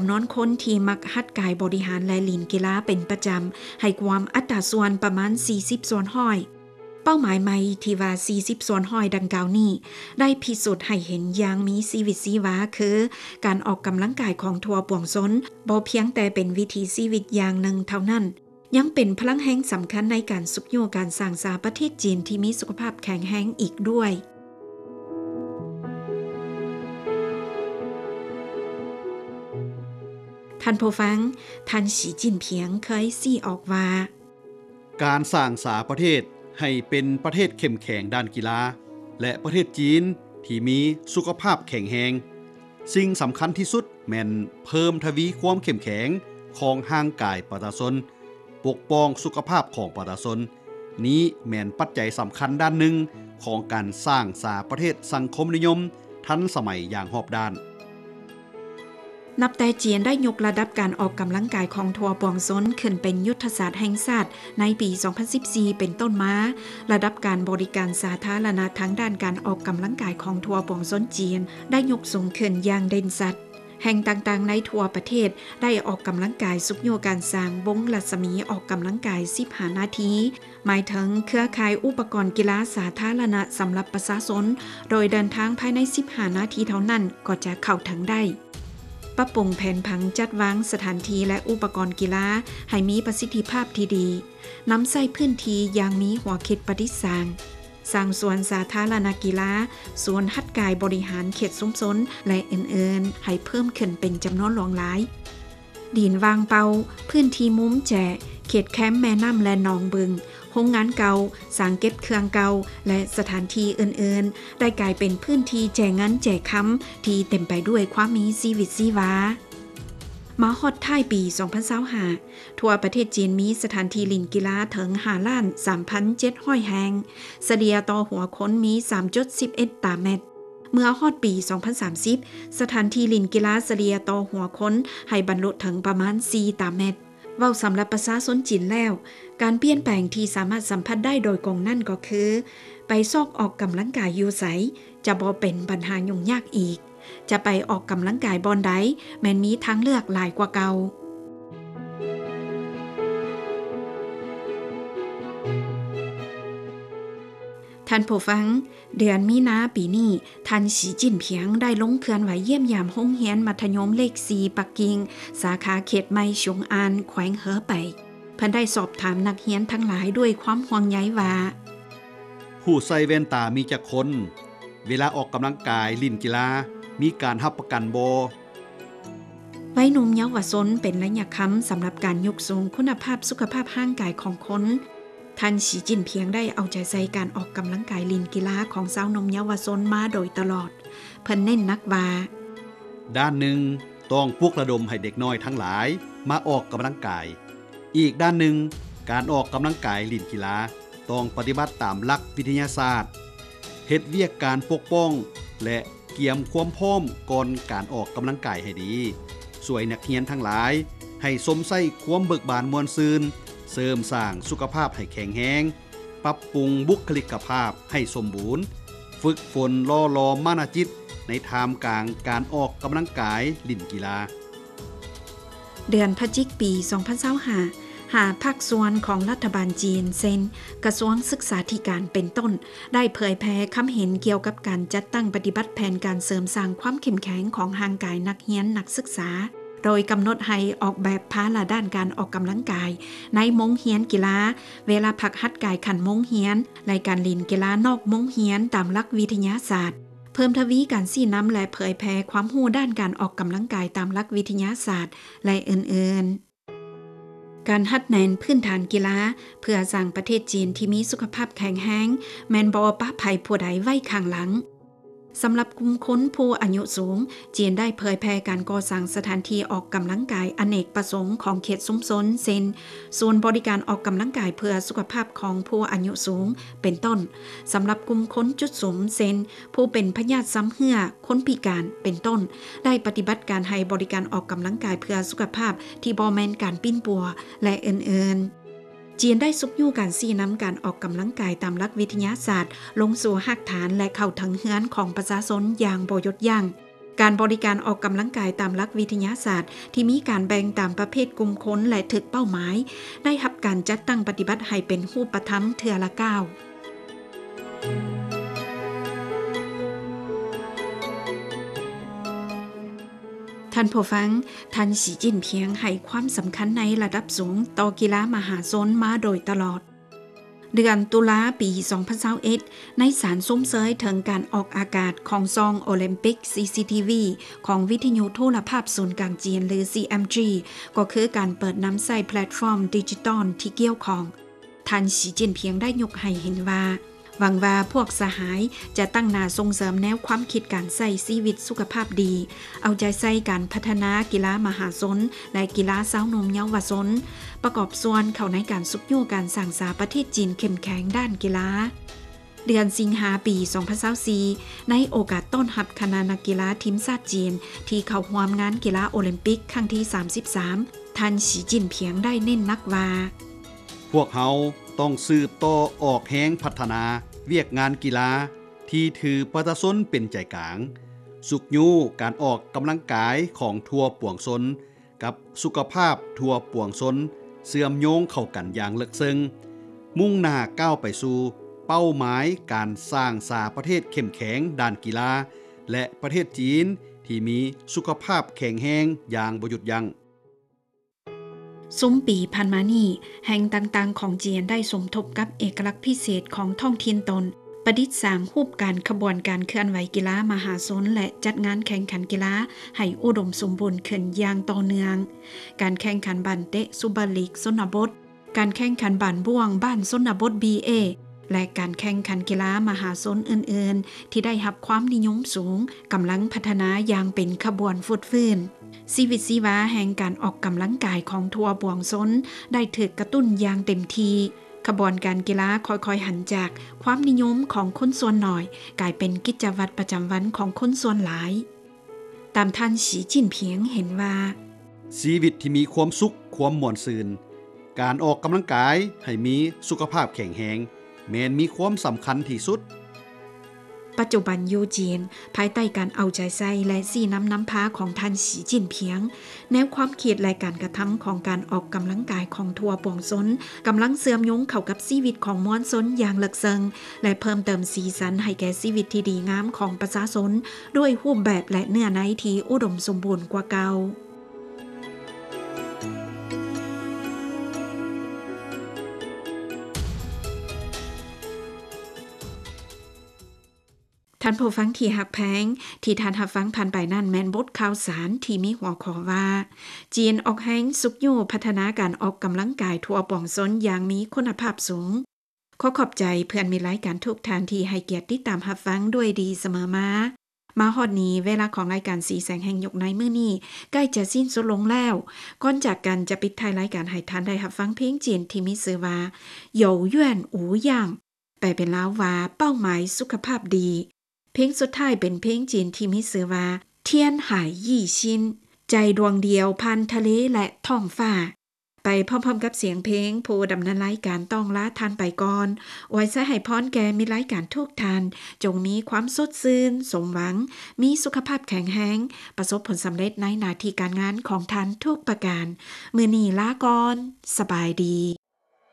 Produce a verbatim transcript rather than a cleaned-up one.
ำนวนคนที่มักหัดกายบริหารและลีนกีฬาเป็นประจำให้ความอัตราส่วนประมาณสี่สิบส่วนห้อยเป้าหมายใหม่ที่ว่าสี่สิบส่วนห้อยดังกล่าวนี้ได้พิสูจน์ให้เห็นอย่างมีชีวิตชีวาคือการออกกำลังกายของทั่วปวงชนบ่เพียงแต่เป็นวิถีชีวิตอย่างหนึ่งเท่านั้นยังเป็นพลังแห่งสำคัญในการสุขโยการสร้างสรรค์ประเทศจีนที่มีสุขภาพแข็งแรงอีกด้วยท่านผู้ฟังท่านสีจิ้นเพียงเคยซี้ออกว่าการสร้างสรรค์ประเทศให้เป็นประเทศเข้มแข็งด้านกีฬาและประเทศจีนที่มีสุขภาพแข็งแรงสิ่งสำคัญที่สุดแม่นเพิ่มทวีความเข้มแข็งของร่างกายประชาชนปกป้องสุขภาพของประชาชนนี้แม่นปัจจัยสำคัญด้านหนึ่งของการสร้างสรรค์ประเทศสังคมนิยมทันสมัยอย่างรอบด้านนับแต่จีนได้ยกระดับการออกกำลังกายของทั่วปวงชนขึ้นเป็นยุทธศาสตร์แห่งชาติในปี สองพันสิบสี่ เป็นต้นมาระดับการบริการสาธารณะทั้งด้านการออกกำลังกายของทั่วปวงชนจีนได้ยกสูงขึ้นอย่างเด่นชัดแห่งต่างๆในทั่วประเทศได้ออกกำลังกายสุขโยการสร้างวงรัศมีออกกำลังกายสิบห้านาทีหมายถึงเครือข่ายอุปกรณ์กีฬาสาธารณะสำหรับประชาชนโดยเดินทางภายในสิบห้านาทีเท่านั้นก็จะเข้าถึงได้ปรับปรุงแผนผังจัดวางสถานที่และอุปกรณ์กีฬาให้มีประสิทธิภาพที่ดีนำใส่พื้นที่อย่างมีหัวเขตประดิษฐ์สร้างสร้างสวนสาธารณกีฬาสวนหัดกายบริหารเขตชุมชนและอื่นๆให้เพิ่มขึ้นเป็นจำนวนหลวงหลายดินวางเปาพื้นที่มุ้มแจเขตแคมป์แม่น้ำและหนองบึงโรงงานเก่าสร้างเก็บเครื่องเก่าและสถานที่อื่นๆได้กลายเป็นพื้นที่แจกเงินแจกคำที่เต็มไปด้วยความมีชีวิตชีวามาฮอดท้ายปี สองพันยี่สิบห้า ทั่วประเทศจีนมีสถานที่ลินกีฬาถึง ห้าล้านสามพันเจ็ดร้อย แห่งเฉลี่ยต่อหัวคนมี สามจุดหนึ่งเอ็ด ตารางเมตรเมื่อฮอดปี สองพันสามสิบ สถานที่ลินกีฬาเฉลี่ยต่อหัวคนให้บรรลุถึงประมาณ สี่ ตารางเมตรเว้าสำหรับประชาชนจีนแล้วการเปลี่ยนแปลงที่สามารถสัมผัสได้โดยกงนั่นก็คือไปซอกออกกำลังกายอยู่ไสจะบ่เป็นปัญหายุ่งยากอีกจะไปออกกำลังกายบอนใดแม้นมีทางเลือกหลายกว่าเก่าท่านผู้ฟังเดือนมีนาปีนี้ท่านสีจิ้นเพียงได้ลงเคลื่อนไหวเยี่ยมยามโรงเรียนมัธยมเลขสี่ปักกิ่งสาขาเขตใหม่ชงอานแขวงเหอไปเพิ่นได้สอบถามนักเรียนทั้งหลายด้วยความห่วงใยว่าผู้ใส่แว่นตามีจักคนเวลาออกกำลังกายลิ่นกีฬามีการรับประกันบ่วัยหนุ่มเยาวชนเป็นระยะค้ำสำหรับการยกสูงคุณภาพสุขภาพร่างกายของคนท่านสีจิ้นเพียงได้เอาใจใส่การออกกำลังกายลินกีฬาของสาวนมเยาวชนมาโดยตลอดเพิ่นเน้นนักว่าด้านหนึ่งต้องปลุกระดมให้เด็กน้อยทั้งหลายมาออกกำลังกายอีกด้านหนึ่งการออกกำลังกายลินกีฬาต้องปฏิบัติตามหลักวิทยาศาสตร์เฮ็ดเวียกการปกป้องและเกียมความพร้อมก่อนการออกกำลังกายให้ดีช่วยนักเรียนทั้งหลายให้สมใส่ความเบิกบานมวลซืนเสริมสร้างสุขภาพให้แข็งแรงปรับปรุงบุคลิกภาพให้สมบูรณ์ฝึกฝนล่อลอมานะจิตในท่ามกลางการออกกำลังกายลิ่นกีฬาเดือนพฤศจิกายนปี สองพันยี่สิบห้า หาภาคส่วนของรัฐบาลจีนเช่นกระทรวงศึกษาธิการเป็นต้นได้เผยแพร่ความเห็นเกี่ยวกับการจัดตั้งปฏิบัติแผนการเสริมสร้างความเข้มแข็งของร่างกายนักเรียนนักศึกษาโดยกำหนดให้ออกแบบพาละด้านการออกกำลังกายในมงเฮียนกีฬาเวลาพักหัดกายขันมงเฮียนรายการลินกีฬานอกมงเฮียนตามหลักวิทยาศาสตร์เพิ่มทวีการซี้น้ำและเผยแพร่ความรู้ด้านการออกกำลังกายตามหลักวิทยาศาสตร์และอื่นๆการหัดแนนพื้นฐานกีฬาเพื่อสร้างประเทศจีนที่มีสุขภาพแข็งแรงแม่นบ่ปะภัยผู้ใดไว้ข้างหลังสำหรับกลุ่มคนผู้อายุสูงจีนได้เผยแพร่การก่อสร้างสถานที่ออกกำลังกายอเนกประสงค์ของเขตชุมชนเช่นศูนย์บริการออกกำลังกายเพื่อสุขภาพของผู้อายุสูงเป็นต้นสำหรับกลุ่มคนจุดสูงเช่นผู้เป็นพยาธิซ้ำเหื่อคนพิการเป็นต้นได้ปฏิบัติการให้บริการออกกำลังกายเพื่อสุขภาพที่บ่แม่นการปิ้นปัวและอื่นๆจีนได้ซุกยู่การซี้น้ำการออกกำลังกายตามหลักวิทยาศาสตร์ลงสู่รากฐานและเข้าถึงเฮือนของประชาชนอย่างบ่หยุดยั้งการบริการออกกำลังกายตามหลักวิทยาศาสตร์ที่มีการแบ่งตามประเภทกลุ่มคนและถึกเป้าหมายได้รับการจัดตั้งปฏิบัติให้เป็นรูปธรรมเทื่อละก้าวท่านผู้ฟังท่านสีจิ้นเพียงให้ความสำคัญในระดับสูงต่อกีฬามหาชนมาโดยตลอดเดือนตุลาปี สองพันยี่สิบเอ็ด ในสารส้มเสยถึงการออกอากาศของซองโอลิมปิก ซี ซี ที วี ของวิทยุโทรภาพศูนย์กลางจีนหรือ ซี เอ็ม จี ก็คือการเปิดน้ำใส่แพลตฟอร์มดิจิตอลที่เกี่ยวข้องท่านสีจิ้นเพียงได้ยกให้เห็นว่าหวังว่าพวกสหายจะตั้งหน้าส่งเสริมแนวความคิดการใส่ชีวิตสุขภาพดีเอาใจใส่การพัฒนากีฬามหาชนและกีฬาสาวนมเยาวชนประกอบส่วนเข้าในการสุขยู่การสร้างสรรค์ประเทศจีนเข้มแข็งด้านกีฬาเดือนสิงหาปี สองพันยี่สิบสี่ ในโอกาสต้อนรับคณะนักกีฬาทีมชาติจีนที่เข้าร่วมงานกีฬาโอลิมปิกครั้งที่ สามสิบสาม ท่านสีจิ้นเพียงได้เน้นนักว่าพวกเฮาต้องสืบต่อออกแฮงพัฒนาเวียกงานกีฬาที่ถือประชาชนเป็นใจกลางสุขยูการออกกำลังกายของทั่วปวงชนกับสุขภาพทั่วปวงชนเสื่อมโยงเข้ากันอย่างลึกซึ้งมุ่งหน้าก้าวไปสู่เป้าหมายการสร้างสาประเทศเข้มแข็งด้านกีฬาและประเทศจีนที่มีสุขภาพแข็งแรงอย่างบ่หยุดยั้งซุ้มปีพันมานี่แห่งต่างๆของจีนได้สมทบกับเอกลักษณ์พิเศษของท้องถิ่นตนประดิษฐ์สร้างรูปการขบวนการเคลื่อนไหวกีฬามหาชนและจัดงานแข่งขันกีฬาให้อุดมสมบูรณ์ขึ้นอย่างต่อเนื่องการแข่งขันบันเตะซุบาลีกชนบทการแข่งขันบันบ่วงบ้านชนบท บี เอ และการแข่งขันกีฬามหาชนอื่นๆที่ได้รับความนิยมสูงกำลังพัฒนาอย่างเป็นขบวนฟุดฟื้นชีวิตชีวาแห่งการออกกำลังกายของทั่วปวงชนได้ถูกกระตุ้นอย่างเต็มทีขบวนการกีฬาค่อยๆหันจากความนิยมของคนส่วนน้อยกลายเป็นกิจวัตรประจำวันของคนส่วนหลายตามท่านสีจิ้นเพียงเห็นว่าชีวิตที่มีความสุขความม่วนซื่นการออกกำลังกายให้มีสุขภาพแข็งแรงแม้นมีความสำคัญที่สุดปัจจุบันยูจีนภายใต้การเอาใจใส่และสีน้ำน้ำพาของท่านสีจิ้นเพียงแนวความคิดและการกระทำของการออกกำลังกายของทั่วปวงชนกำลังเสื่อมโยงเข้ากับชีวิตของมวลชนอย่างลึกซึ้งและเพิ่มเติมสีสันให้แก่ชีวิตที่ดีงามของประชาชนด้วยรูปแบบและเนื้อในที่อุดมสมบูรณ์กว่าเก่าท่านผู้ฟังที่หักแพงที่ท่านหับฟังผ่านไปนั่นแม่นบทข่าวสารที่มีหัวข้อว่าจีนออกแห่งสุกยู่พัฒนาการออกกำลังกายทั่วปวงชนอย่างมีคุณภาพสูงขอขอบใจเพื่อนมีรายการทุกท่านที่ให้เกียรติติดตามหับฟังด้วยดีเสมอมามาฮอดนี้เวลาของรายการสีแสงแห่งยุคในมื้อนี้ใกล้จะสิ้นสุดลงแล้วก่อนจากกันจะปิดท้ายรายการให้ท่านได้หับฟังเพลงจีนที่มีชื่อว่าเหย่าย่วนอู่ย่างแปลเป็นลาวว่าเป้าหมายสุขภาพดีเพลงสุดท้ายเป็นเพลงจีนที่มีชื่อว่าเทียนหายยี่ชินใจดวงเดียวพันทะเลและท้องฟ้าไปพร้อมๆกับเสียงเพลงผู้ดำเนินรายการต้องลาท่านไปก่อนไว้ใช้ให้พรแก่มีรายการทุกท่านจงมีความสดชื่นสมหวังมีสุขภาพแข็งแรงประสบผลสำเร็จในหน้าที่การงานของท่านทุกประการมื้อนี้ลาก่อนสบายดี